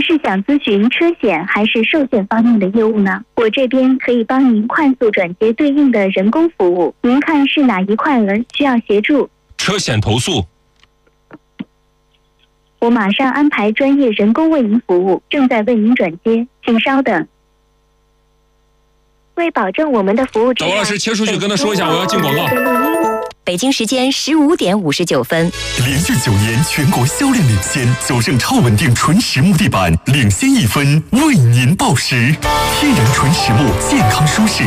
是想咨询车险还是寿险方面的业务呢？我这边可以帮您快速转接对应的人工服务，您看是哪一块需要协助？ 车险投诉。 我马上安排专业人工为您服务，正在为您转接，请稍等。为保证我们的服务质量， 导老师切出去跟他说一下，我要进广告。 北京时间15点59分， 连续9年全国销量领先，九盛超稳定纯实木地板领先1分，为您报时。天然纯实木，健康舒适，